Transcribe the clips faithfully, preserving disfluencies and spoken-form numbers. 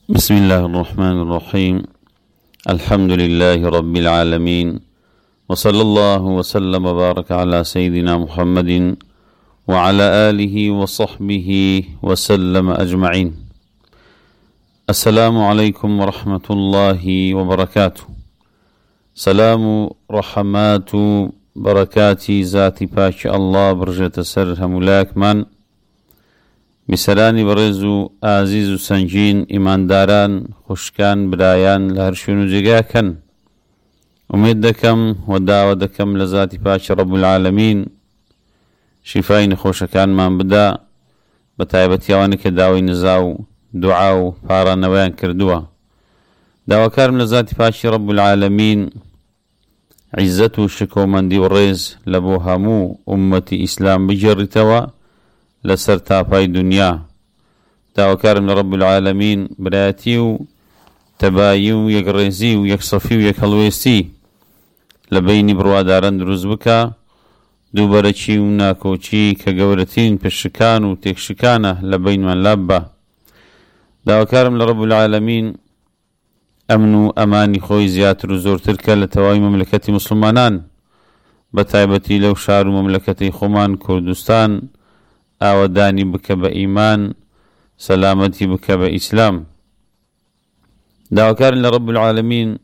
بسم الله الرحمن الرحيم. الحمد لله رب العالمين، وصلى الله وسلم وبارك على سيدنا محمد وعلى آله وصحبه وسلم أجمعين. السلام عليكم ورحمة الله وبركاته. سلام رحمات بركات ذات باش الله برجة سر همولاك من میسەرانی بەڕێز و ئازیز و سەنگین، ئیمانداران، خوشکان، برایان لە هەر شوێن و جێگاکەن. ئومێد دەکەم و داوا دەکەم لە ذاتی پاکی ڕەب العالەمین شیفای نەخۆشەکانمان بدا، بە تایبەتی ئەوانە کە داوای نزا و دوعا و پاڕانەوەیان کردووە. داواکارم لە ذاتی پاکی ڕەب العالەمین عیزەت و شکۆمەندی و ڕێز لە بۆ هەموو ئوممەتی ئیسلام بگێڕیتەوە لەسەر تاپای دنیا. داواکارم لە ڕەب العالەمین برایەتی و تەبایی و یەکڕێزی و یەکسەفی و یەکهەڵوێستی لە بەینی بڕواداران دروست بکە، دووبەرەکی و ناکۆچی کە گەورەترین پشکان و تێکشکانە لە بەینمان لاب بە. داواکارم لە ڕەب العالەمین ئەمن و ئەمانی خۆی زیاتر و زۆرتر کە لە تەواوی مەملەکەتی موسڵمانان، بە تایبەتی لەو شار و مەملەکەتەی خۆمان کوردستان، ئاوەدانی بکە بە ئیمان، سەلامەتی بکە بە ئیسلام. داواکارن لە ڕەب العالەمین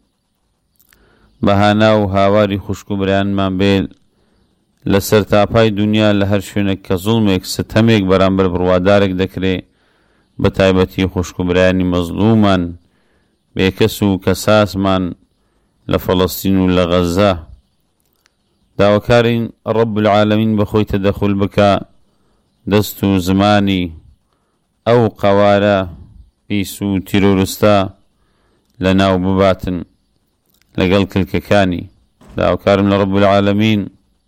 بەهانا و هاواری خوشک و برایانمان بێت لەسەر تاپای دنیا لە هەر شوێنێک کە زوڵمێک ستەمێک بەرامبەر بڕوادارێک دەکرێت، بە تایبەتی خوشک و برایانی مەزلومان، بێکەس و کەساسمان لە فەڵەستین و لە غەزە. داواکارین ڕەب العالەمین بەخۆی تەدەخول بکە دەست و زمانی ئەو قەوارە پیس و تیرۆرستە لە ناو بباتن لەگەڵ کلکەکانی. داواکارم لە ڕەب العالەمین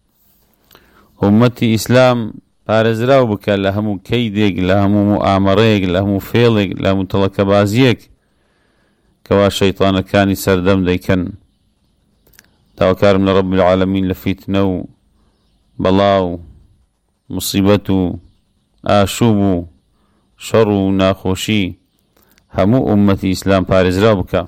ئوممەتی ئیسلام پارێزراو بکە لە هەموو کەیدێک، لە هەموو موئامەڕەیەک، لە هەموو فێڵێک، لە هەموو تەڵەکەبازیەک کەوا شەیطانەکانی سەردەم دەیکەن. داواکارم لە ڕەب العالەمین لە فیتنە و بەڵاو مصیبەت و ئاشوب و شەڕ و ناخۆشی هەموو ئوممەتی ئیسلام پارێزراو بکە.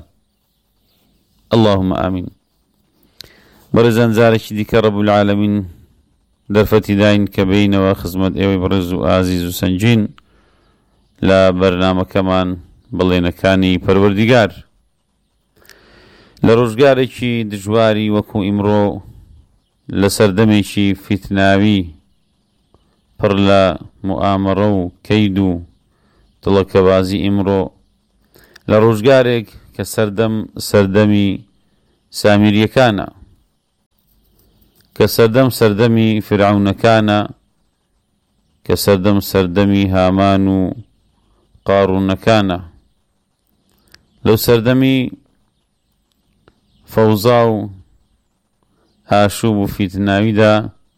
اللهم ئامین. بەڕێزان، جارێکی دیکە ڕەب العالەمین دەرفەتی داین کە بینەوە خزمەت ئێوەی بەڕێز و ئازیز و سەنگین لە بەرنامەکەمان بڵێنەکانی پەروەردیگار. لە ڕۆژگارێکی دژواری وەکو ئیمڕۆ، لە سەردەمێکی فیتناوی پڕ لە موئامەڕە و کەید و دڵەکەبازی ئیمڕۆ، لە ڕۆژگارێک کە سەردەم سەردەمی سامیریەکانە، کە سەردەم سەردەمی فرعونەکانە، کە سەردەم سەردەمی هامان و قاڕوونەکانە، لەو سەردەمی فەوزا و هاشوب و فیتناویدا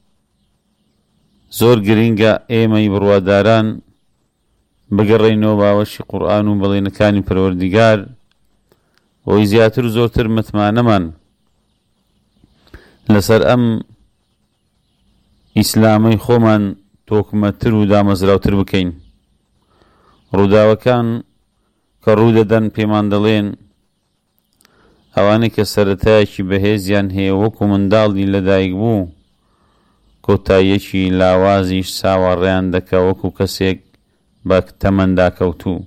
زۆر گرنگە ئێمەی بڕواداران بگەڕێینەوە باوەشی قورئان و بەڵێنەکانی پەروەردیگار، بۆی زیاتر و زۆرتر متمانەمان لەسەر ئەم ئیسلامەی خۆمان تۆکمەتر و دامەزراوتر بکەین. ڕووداوەکان کە ڕوودەدەن پێمان دەڵێن ئەوانەی کە سەرەتایەکی بەهێزیان هەیە وەکو منداڵی لەدایک بوو، کۆتاییەکی لاوازیش ساوەڕێیان دەکە وەکو کەسێک بە تەمەندا کەوتوو.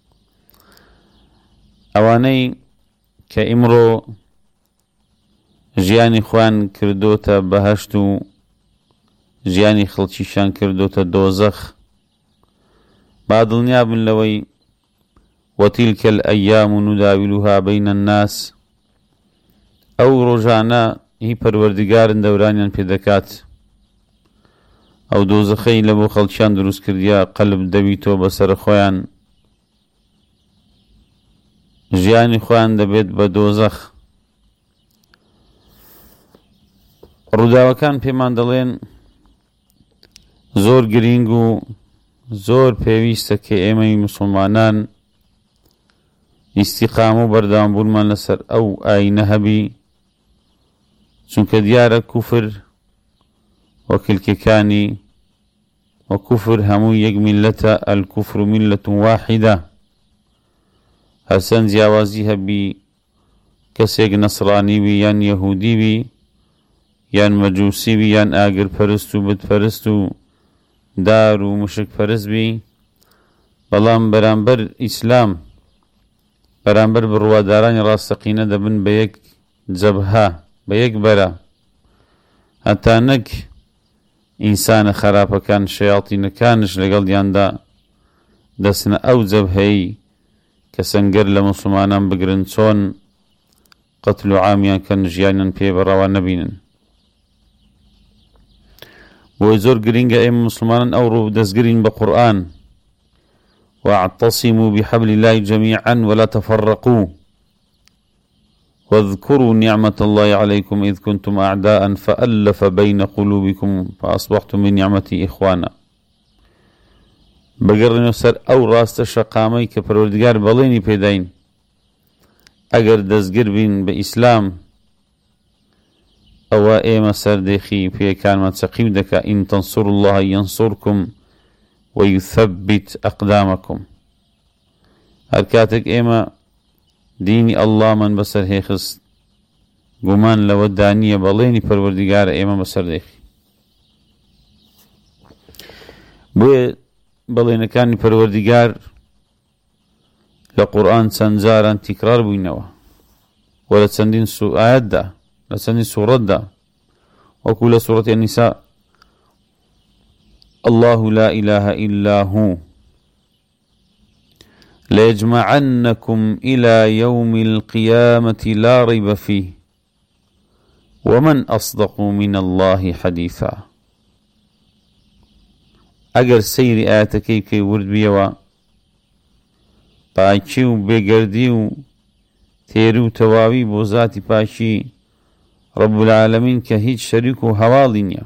ئەوانەی کە ئیمڕۆ ژیانی خۆیان کردوتە بەهەشت و ژیانی خەڵکیشان کردوتە دۆزەخ، با دڵنیا بن لەوەی وەتیلکە الئەیام نداولوها بەینە الناس، ئەو ڕۆژانە هی پەروەردیگارن دەورانیان پێدەکات. ئەو دۆزەخەی لە بۆ خەڵکیان دروست کردیا قەلب دەبیتەوە بەسەر خۆیان، ژیانی خۆیان دەبێت بە دۆزەخ. ڕووداوەکان پێمان دەڵێن زۆر گرنگ و زۆر پێویستە کە ئێمەی موسڵمانان ئیستیقام و بەردەوامبوونمان لەسەر ئەو ئاینە هەبی، چونکە دیارە کوفر وەکلکەکانی وكفر همو يك ملة الكفر ملة واحدة هەرچەند جیاوازی هەبی کەسێک نەسڕانی بی یان یەهودی بی یان مەجووسی بی یان ئاگر پەرست و بتپەرست و دار و مشک پەرست بی، بەڵام بەرامبەر ئیسلام بەرامبەر بڕوادارانی ڕاستەقینە دەبن بە یەک جەبهە، بە یەک بەرە، هەتا نەک ئینسانە خراپەکان شەیاطینەکانش لەگەڵ دیاندا دەستنە ئەو جەبهەی کە سەنگەر لە موسڵمانان بگرن، چۆن قەتل و عامیان کەن ژیانیان پێ بەڕەوا نەبینن. بۆی زۆر گرینگە ئێمە موسڵمانان ئەوڕۆ دەستگرین بە قورئان، واعتصموا بحبل الله جميعا ولا تفرقوا واذكروا نعمة الله عليكم إذ كنتم أعداء فألف بين قلوبكم فأصبحتم من نعمتي إخوانا. بگەڕێنەوە سەر ئەو ڕاستە شەقامەی کە پەروەردگار بەڵێنی پێداین، ئەگەر دەستگیر بین بە ئیسلام ئەوە ئێمە سەردێخی پێکانمان چەقیو دەکا ئین تەنسوڕوا الله یەنسوڕکم وەیوثەبیت ئەقدامەکم. هەر کاتێک ئێمە دینی ئەڵڵامان بەسەر هێخست، گومان لەوە دانیە بەڵێنی پەروەردگارە ئێمە بەسەر دێخی. بۆیە بەڵێنەکانی پەروەردگار لە قورئان چەند جاران تیکرار بووینەوە و لە چەندین ئایەتدا، لە چەندین سوورەتدا، وەکو لە سوورەتی النیساء الله لا إله إلا هو ليجمعنكم إلى يوم القيامة لا ريب فيه ومن أصدق من الله حديثا. ئەگەر سەیری ئاەتەکەی بکەی ورد بیەوە، پاکی و بێگەردی و تێری و تەواوی بۆ ذاتی پاکی رب العالمین کە هیچ شەریک و هەواڵی نییە.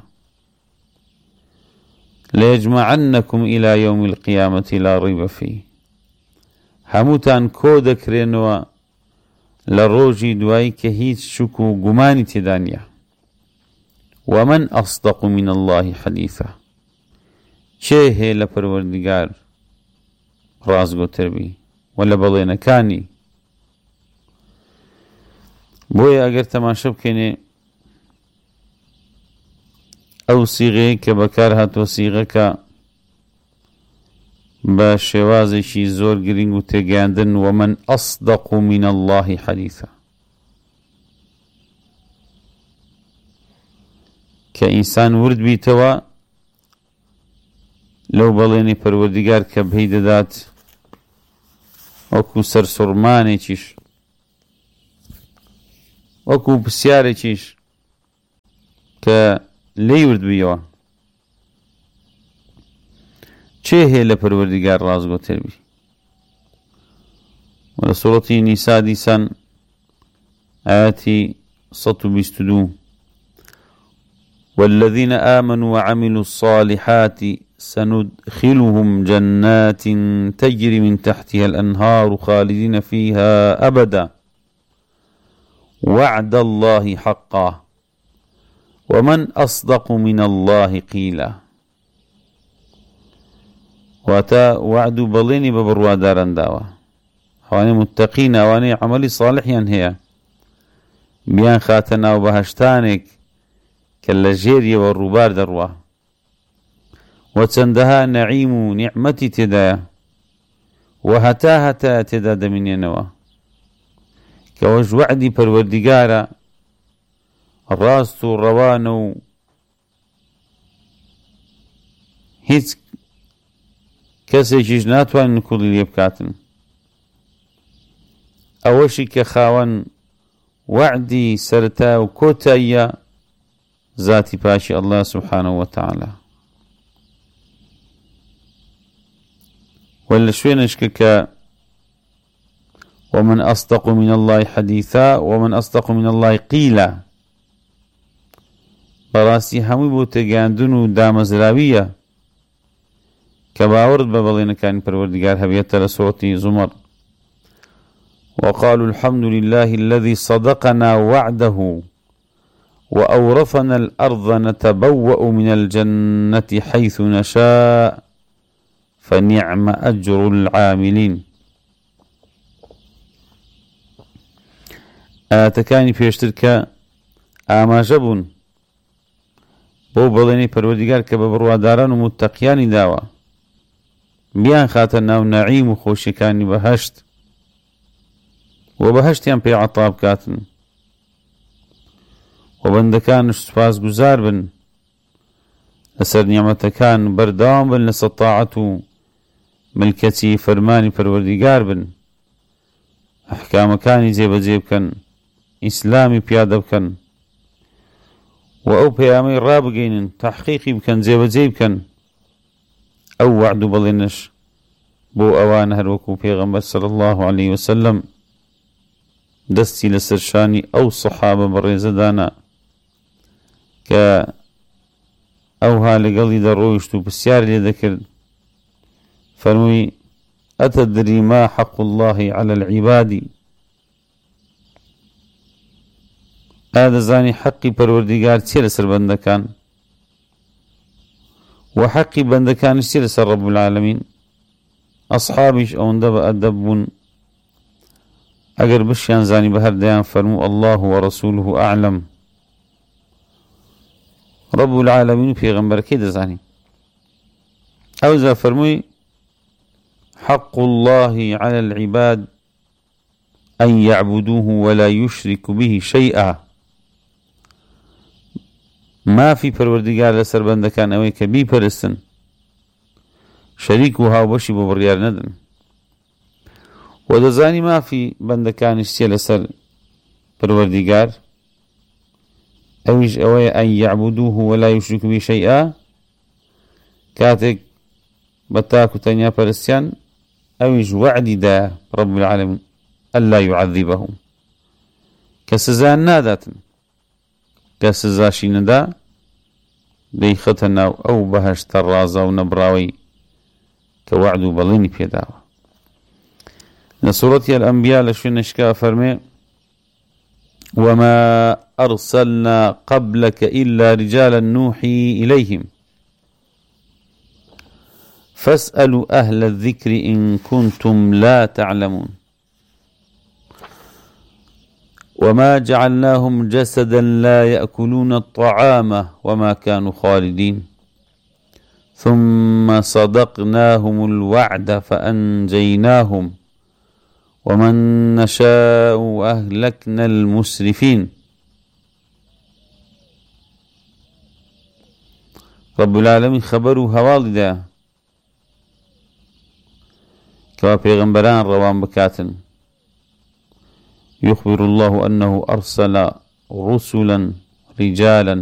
ليجمعنكم إلى يوم القيامة لا ريب فيه، هەمووتان کۆ دەکرێنەوە لە ڕۆژی دوایی کە هیچ شک و گومانی تێدا نییە. ومن أصدق من الله حديثا، چێ هەیە لە پەروەردگار ڕازگۆتر بی و لە بەڵێنەکانی. بۆیە ئەگەر تەماشە بکەینێ ئەو سیغەیە کە بەکار هاتووە سیغەکە بە شێوازێکی زۆر گرنگ و تێگەیاندن ومن أصدق من الله حديثا، کە ئینسان ورد بیتەوە لەو بەڵێنی پەروەردگار کە بەهی دەدات وەکو سەرسوڕمانێکیش، وەکو پرسیارێکیش کە لێی ورد بیەوە، چێ هەیە لە پەروەردگار ڕازگۆتر بی. لە سوورەتی نیسا دیسان ئاەتی سەد و بیست و دوو والذين آمنوا وعملوا الصالحات سندخلهم جنات تجري من تحتها الأنهار خالدين فيها أبدا وعد الله حقا ومن أصدق من الله قيلا. واتا وعد بليني ببرواداران داوا، حواني متقين اواني عملي صالحيان هي بيان خاتنا وبهشتانك كاللجيري والروبار دروا، وتندها نعيم نعمتي تدايا وهتا هتا تداد من ينوا كوج وعدي پروردگارا راستو روانو هیچ کەسێکیش ناتوانن کوڵی لێ بکاتن. ئەوەشی کە خاوەن وعدی سەرتا و کۆتاییە ذاتی پاشی الله سبحانه وتعالى. ولا شوێنشکە کە ومن أصدق من الله حديثا ومن أصدق من الله قيلا، بەڕاستی هەمووی بۆ تێگەاندن و دامەزراویە کە باوەڕت بە بەڵێنەکانی پەروەردگار هەبێتە لە سوورەتی زومەر. وقالوا الحمد لله الذي صدقنا وعده وأورثنا الأرض نتبوأ من الجنة حيث نشاء فنعم أجر العاملين. ئاەتەکانی پێشتر کە ئاماژە بوون بۆ بەڵێنی پەروەردیگار کە بە بڕواداران و متەقیانی داوە بیان خاتە ناو نەعیم و خۆشیەکانی بەهەشت و بەهەشتیان پێ عەتا بکاتن و بەندەکانش سوپاسگوزار بن لەسەر نیعمەتەکان بەردەوام بن لەسەر تاعەت و ملکەتی فەرمانی پەروەردیگار بن ئەحکامەکانی جێبەجێ بکەن ئیسلامی پیادە بکەن و ئەو پەیامەی ڕابگەینن تەحقیقی بکەن جێبەجێ بکەن ئەو وعد و بەڵێنش بۆ ئەوان هەروەکو پێغەمبەر صلی الله عليه وسلم دەستی لەسەر شانی ئەو سەحابە بەڕێزەدانا کە ئەوها لەگەڵی دەڕۆیشت و پرسیار لێ دەکرد فەرمووی ئەتەدری ما حەق الله على العباد ئایا دەزانی حەقی پەروەردیگار چیە لەسەر بەندەکان و حەقی بەندەکانش چیە لەسەر ڕەب العالەمین ئەصحابیش ئەوەندە بە ئەدەب بوون ئەگەر بشیان زانی بە هەردەیان فەرموو الله ورسوله ئەعلەم ڕەب العالەمین و پێغەمبەرەکەی دەزانی ئەوجا فەرمووی حق الله على العباد أن يعبدوه ولا يشرك به شيئا ما في پروردگار لسر بندکان اوی که بی پرستن شریک و هاوبشی بو بڕیار ندن و دەزانی ما في بندکانش چیە لەسەر پروردگار ئەویش ئەوەیە ئەن يعبدوه ولا يشرك به شيئا کاتێک بە تاک و تەنیا پەرستیان ئەویش وعدی دا رب العالمین ئەلا يعذبهم کە سزایان ناداتن کە سزاشی نەدا دەیخەتە ناو ئەو بەهەشتە ڕازە و نەبراوەی کە وعد و بەڵێنی پێداوە لە سوورەتی الأنبیا لە شوێنێشکا فەرمێ وما أرسلنا قبلك إلا رجالا نوحي إليهم فاسألوا أهل الذكر إن كنتم لا تعلمون وما جعلناهم جسدا لا يأكلون الطعام وما كانوا خالدين ثم صدقناهم الوعد فأنجيناهم ومن نشاء أهلكنا المسرفين رب العالمين خبروا هوالي دا كما پیغمبران روان بكاتن يخبر الله أنه أرسل رسلا رجالا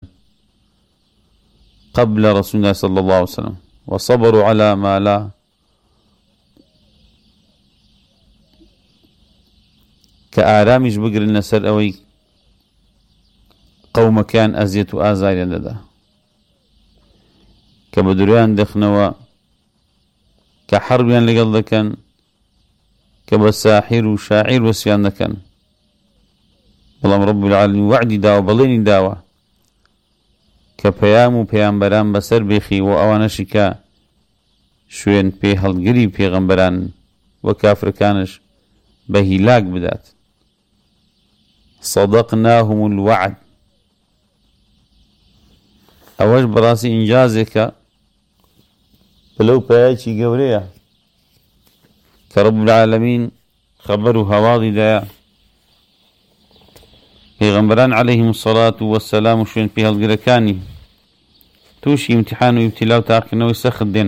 قبل رسول الله صلى الله عليه وسلم وصبروا على ما لا كآرامش بقرن سر أوي قوم كان أزيت آزايا لدى كبدريان دخنوا كحربيان لقل كان كبساحر وشاعر وسيان كان بلام رب العالمين وعدي داوة بليني داوة كبيام وبيامبران بسر بيخي وأوانشكا شوين بي هالقري بيغمبران وكافر كانش بهلاك بدات صدقناهم الوعد أوج براسي إنجازك بلو بياتي قوريا كرب العالمين خبروا هواضي دايا پیغمبران عليهم الصلاة والسلام شوين في هالقركاني توشي امتحان وابتلاو تاقنو يسخد دين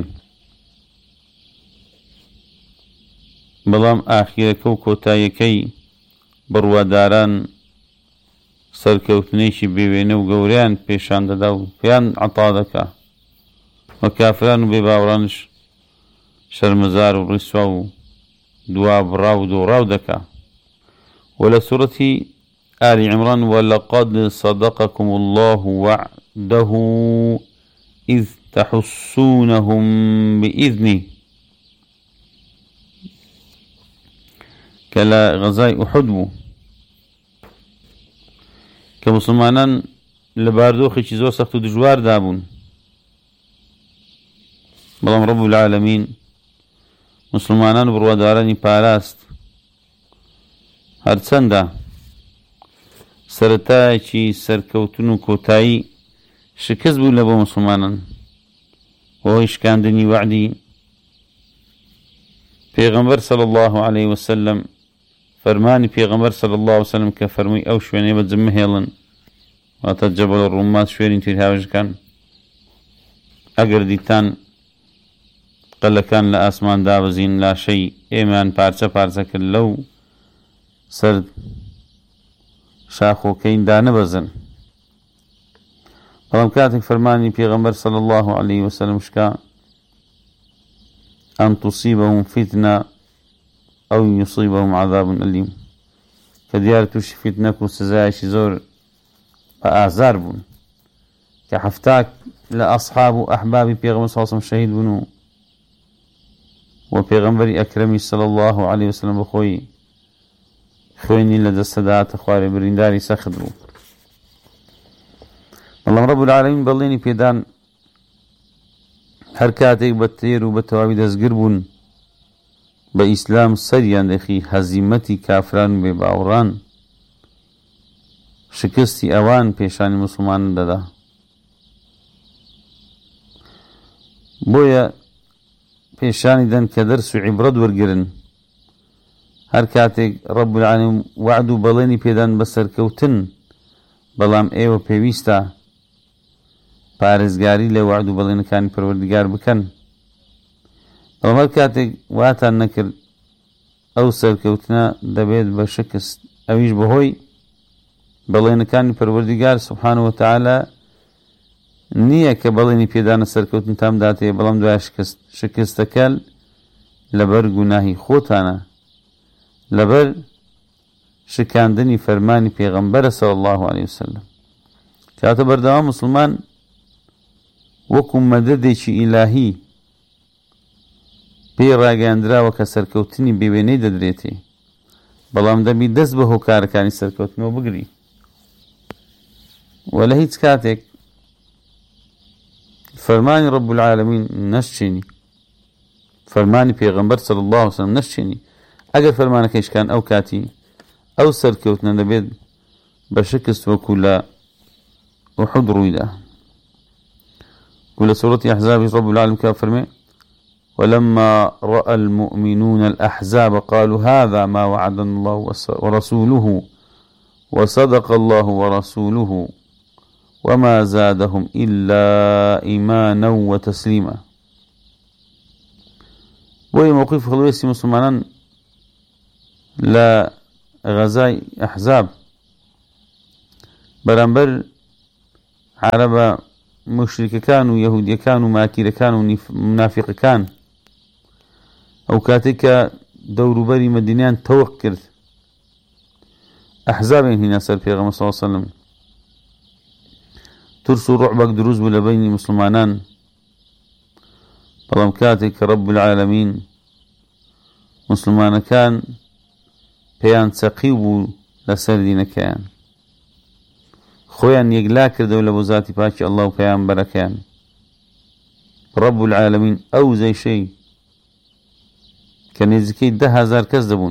بلام آخير كوكو تايكي برواداران سركوتنيشي بيوينو قوريان بيشان داداو بيان عطادكا وكافران بباورانش شرمزار ورسوا دواب راو دو راو دكا ولا سورة آل عمران ولقد صدقكم الله وعده إذ تحسونهم بإذنه كلا غزاي أحدبو كمسلمانان لباردوخي چيزو سختو دجوار دابون بلام رب العالمين مسلمانان برواداراني پاراست هرچنده سەرەتایەکی سەرکەوتن و کۆتایی شکست بوو لە بۆ مسلمانان وهۆی شکاندنی وعدی پێغەمبەر صلی الله عليه وسلم فەرمانی پێغەمبەر صلی الله عليه وسلم کە فەرمووی ئەو شوێنەی بەجێ هێڵن واتە جەبەل ڕومات شوێنی تیر هاوێژەکان ئەگەر دیتان قەلەکان لە ئاسمان دابەزین لاشەی ئێمان پارچە پارچە کرد لەو سەر شاخۆکەین دانەبەزن بەڵام کاتێک فەرمانی پێغەمبەر صلی الله عليه وسلم شکا أن تصيبهم فتنة أو يصيبهم عذاب أليم كديار توشي فتنة وسزايش زور بأعزار بون كحفتاك لأصحاب أحبابي بيغمبر صلى الله عليه وسلم شهيد بنو وبيغمبري أكرمي صلى الله عليه وسلم بخوي خويني لدى السدات أخواري برينداري سخد بو الله رب العالمين بليني بيدان هەر کاتێک بە تێر و بە تەواوی دەستگر بوون بە ئیسلام سەریان دەخی هەزیمەتی کافران و بێباوەڕان شکستی ئەوان پێشانی موسڵمانان دەدا بۆیە پێشانی دەن کە دەرس و عیبرەت وەرگرن هەر کاتێک ڕەب العالەمین وعد و بەڵێنی پێدان بە سەرکەوتن بەڵام ئێوە پێویستە پارێزگاری لە وعد و بەڵێنەکانی پەروەردگار بکەن بەڵام هەر کاتێک واتان نەکرد ئەو سەرکەوتنە دەبێت بە شکست ئەویش بەهۆی بەڵێنەکانی پەروەردگار سوبحانه وتعالى نییە کە بەڵێنی پێدانە سەرکەوتن تام داتێ بەڵام دوای شکست شکستەکە لەبەر گوناهی خۆتانە لەبەر شکاندنی فەرمانی پێغەمبەرە صلی الله عليه وسلم کاتە بەردەوام مسلمان وەکو مەدەدێکی ئیلاهی پێی ڕاگەیاندراوە کە سەرکەوتنی بێوێنەی دەدرێتێ بەڵام دەبی دەست بە هۆکارەکانی سەرکەوتنەوە بگری و لە هیچ کاتێک فەرمانی ڕەب العالەمین نەشچێنی فەرمانی پێغەمبەر صلی الله عليه وسلم نەشچێنی ئەگەر فەرمانەکەی شکان ئەو کاتی ئەو سەرکەوتنە دەبێت بە شکست وەکو لە أحد رويدا كل سورة أحزاب رب العالمين كافرمي ولما رأى المؤمنون الأحزاب قالوا هذا ما وعدنا الله ورسوله وصدق الله ورسوله وما زادهم إلا إيمانا وتسليما وهي موقف خلويسي مسلمان لا غزاي أحزاب برانبر عربە مشرکەکان و یەهودیەکان و ماکیرەکان و منافقەکان ئەو کاتێک کە دەوروبەری مەدینەیان تەوق کرد ئەحزابیان هێنا سەر پێغەمبەر صلی الله علیه وسلم ترس و ڕوعبەک دروست بوو لە بەینی موسڵمانان بەڵام کاتێک کە ڕەب العالەمین موسڵمانەکان پێیان چەقی بوو لەسەر دینەکەیان خۆیان یەکلا کردەوە لە بۆ زاتی پاکی ئەڵڵا و پەیامبەرەکەیان ڕەب العالەمین ئەو زەیشەی کە نێزیکەی دە هەزار کەس دەبوون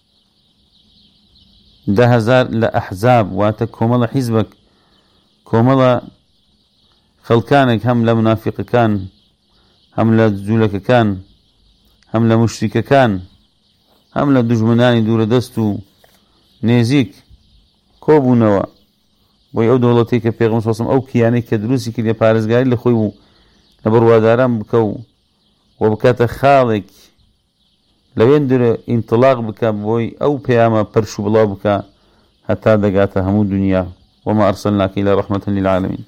دە هەزار لە ئەحزاب واتە کۆمەڵە حیزبەک کۆمەڵە خەڵکانێک هەم لە منافقەکان هەم لە جوولەکەکان هەم لە مشریکەکان هەم لە دوژمنانی دوورەدەست و نێزیک کۆبوونەوە بۆی ئەو دەوڵەتەی کە پێغەمبەر صلی الله علیه و سلم ئەو کیانەی کە دروستی کردێ پارێزگاری لە خۆی بوو لە بڕواداران بکە و و بکاتە خاڵێک لەوێن درە ئینتڵاق بکە بۆی ئەو پەیامە پەرش و بڵاو بکە هەتا دەگاتە هەموو دنیا وما أرسلناك إلا رحمة للعالمين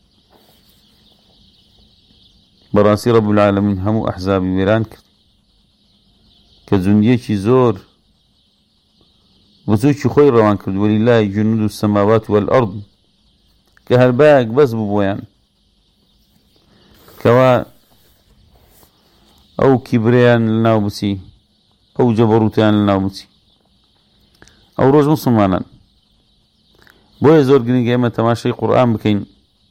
بەڕاستی ڕەب العالەمین هەموو ئەحزابی وێران کرد کە جوندیەکی زۆر بزوکی خۆی ڕەوان کرد وەلیلای جنود السەماوات والأرض کە هەربایەک بەس بوو بۆیان کەوا ئەو کیبریان لەناو بچی ئەو جەبەڕوتیان لەناو بچی ئەو ڕۆژ موسڵمانان بۆیە زۆر گرنگە ئێمە تەماشای قورئان بکەین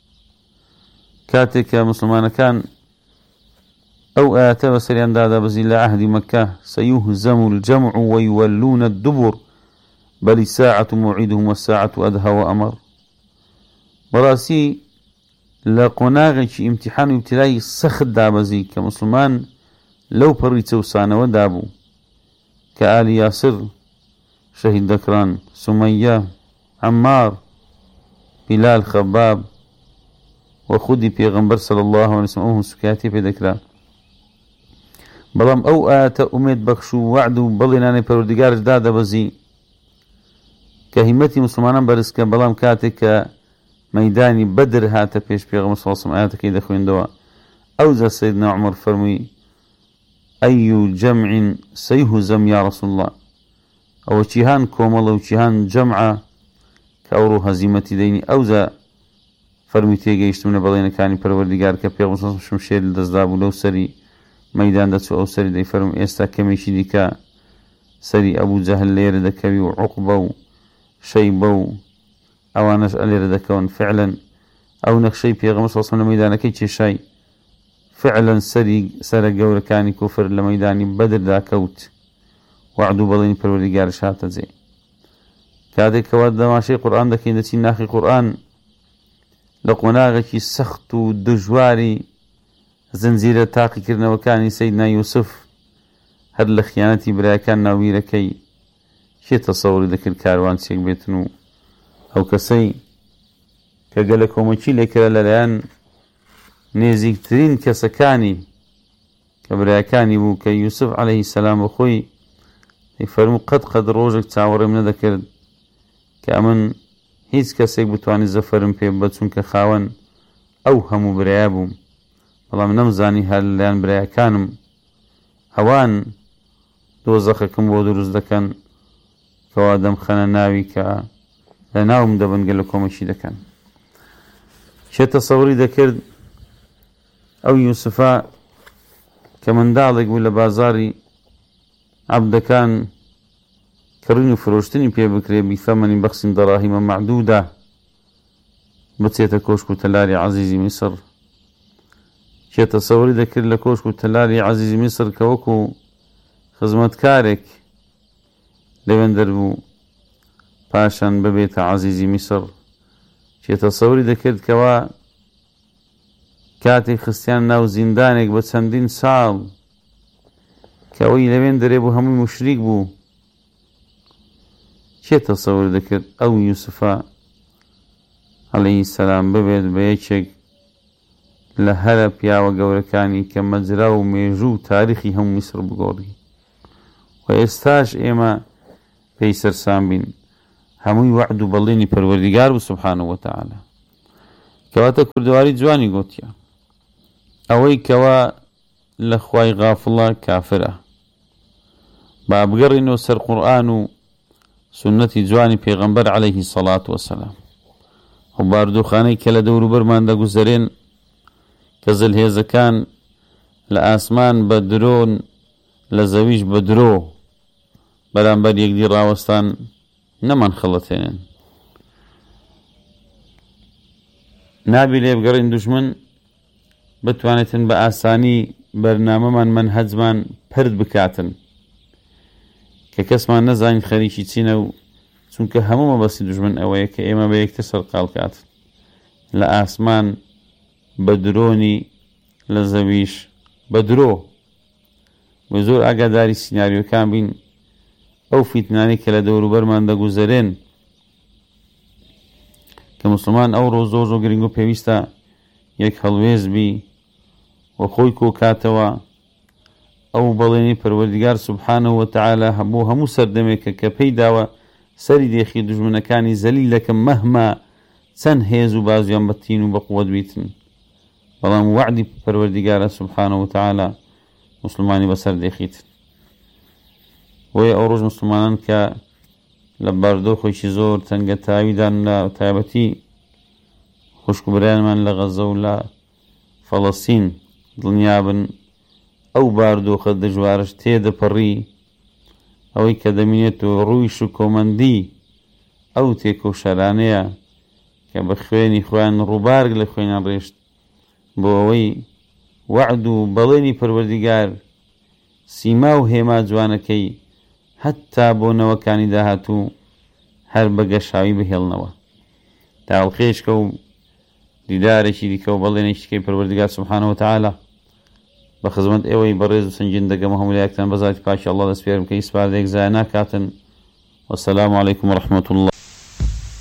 کاتێک کە موسڵمانەکان ئەو ئاەتە بەسەریان دادا بەزی لە عەهدی مەکە سەیوهزەمو الجەمع وەیوەلوونە الدوبور بل الساعة موعدهم والساعة أدهى وأمر. براسي لقناغي امتحان وابتلاي سخت دابزي كمسلمان لو بريت وسانة ودابو كآل ياسر شهيد ذكران سمية عمار بلال خباب وخودي پیغمبر صلى الله عليه وسلم سكاتي في ذكران بلام او آت امید بخشو وعدو بلناني پروردگارش دادا بزي كهمتي مسلمانان برسكا بلام كاتك ميداني بدر هاتا پیش پیغمبر صلى الله عليه وسلم آياتك إذا خوين دوا أوزا سيدنا عمر فرمي أي جمع سيهزم يا رسول الله أو چيهان كومل أو چيهان جمع كأورو هزيمتي ديني أوزا فرمي تيجيشت من بلين كاني پروردگار كبيغمبر صلى الله عليه وسلم شمشير دزدابو لو سري ميدان دتو أو سري دي فرم إستا كميشي ديكا سري أبو جهل لير دكوي وعقبو شيبو أوانش ألير دكون فعلا أو نخشي بيغمبر صلى الله عليه وسلم ميدان كي شي فعلا سري سر قول كاني كفر لميداني بدر دا كوت وعدو بلين پروردگار شاتا زي كادي كواد دماشي قرآن دكي نتي ناخي قرآن لقناغكي سخت دجواري زنزيرة تاقي كرنا وكاني سيدنا يوسف هر لخيانتي برايا كان ناويرا كي شي تصوري ذاك الكاروان سيك بيتنو أو كسي كقالك ومشي لكرا للآن نيزيك ترين كسكاني كبرايا كاني بو كي يوسف عليه السلام وخوي يفرمو قد قد روجك تعوري من ذكر كأمن هيز كسيك بتواني زفرم بي بچون كخاون أو همو برايا بوم والله من نمزاني هل لان برايا كانم هوان دۆزەخەکەم بۆ دروست دەکەن کەوا دەمخەنە ناوی کە لە ناوم دەبن گەلە کۆمەشی دەکەن. چێ تەسەوری دەکرد ئەو یوسفا کە منداڵێک بوو لە بازاری عەبدەکان کڕین و فرۆشتنی پێ بکرێ بیثەمەنی بەخسین دەڕاهیمە مەعدوودە بچێتە کۆشک و تەلاری عەزیزی میسر. چێ تەسەوری دەکرد لە کۆشک و تەلاری عەزیزی میسر کە وەکو خزمەتکارێک لەوێن دەربوو پاشان ببێتە عەزیزی میسر. چێ تەسەوری دەکرد کەوا کاتێک خستیان ناو زیندانێک بە چەندین ساڵ کە ئەوەی لەوێن دەرێ بوو هەمووی موشریک بوو. چێ تەسەور دەکرد ئەو یوسفا عەلەیهی سەلام ببێت بە یەکێک لە هەرە پیاوە گەورەکانی کە مەجرا و مێژوو و تاریخی هەموو میسر بگۆڕی و ئێستاش ئێمە پێی سەرسام بین. هەمووی وعد و بەڵێنی پەروەردیگار بوو سوبحانە وەتەعالا. کەواتە کوردەواری جوانی گوتیە ئەوەی کەوا لە خوای غافڵە کافرە. با بگەڕینەوە سەر قورئان و سنەتی جوانی پێغەمبەر عەلەیهی سەڵات وەسەلام و باردوخانەی کە لە دەوروبەرمان دەگوزەرێن کە زلهێزەکان لە ئاسمان بە درۆن لە زەویش بە درۆ بەرامبەر یەکدی ڕاوەستان نەمان خەڵەتێنن. نابی لێ بگەڕین دوژمن بتوانێتن بە ئاسانی بەرنامەمان مەنهەجمان پرد بکاتن کە کەسمان نەزانین خەریکی چینە و چونکە هەموو مەبەستی دوژمن ئەوەیە کە ئێمە بە یەکتر سەرقاڵ کاتن لە ئاسمان بە درۆنی لە زەویش بە درۆ. بە زۆر ئاگاداری سیناریۆکان بین ئەو فیتنانەی کە لە دەوروبەرمان دەگوزەرێن کە موسڵمان ئەوڕۆ زۆر زۆر گرنگ و پێویستە یەک هەڵوێز بی و خۆی کۆکاتەوە ئەو بەڵێنی پەروەردیگار سوبحانە وەتەعالا بۆ هەموو سەردەمێکە کە پێی داوە سەری دێخی دوژمنەکانی زەلیلەکە مەهما چەند هێز و بازیان بەتین و بەقووەت بیتن. بەڵام وعدی پەروەردیگارە سوبحانە وتەعالا مسلمانی بەسەر دێخیتن. وەیە ئەو ڕۆژ مسلمانان کە لە باردۆخۆیشی زۆر تەنگە تاویدان لە تایبەتی خوشکبرایانمان لە غەزە و لە فەڵەستین دڵنیابن ئەو باردۆخە دژوارش تێدەپەڕی ئەوەی کە دەمێنێت و ڕوویش و کۆمەندی ئەو تێکە و شەرانەیە کە بە خوێنی خۆیان ڕووبارگ لە خوێنیان ڕێشت بۆ ئەوەی وعد و بەڵێنی پەروەردیگار سیما و هێما جوانەکەی هەتا بۆ نەوەکانی داهاتوو هەر بە گەشاوی بهێڵنەوە تاڵقێشکە و دیدارێکی دیکە و بەڵێنێ شتێکی پەروەردگار سوبحانەهو وتەعالا بە خزمەت ئێوەی بەڕێز و سنجین دەگەمە هەموو لایەکتان بە زاتی پاکی ئەڵڵا دەست پێرم کە هیچ سپاردەیەک زایە ناکاتن. وەسەلامو عەلەیکوم وەڕەحمەتوڵڵا.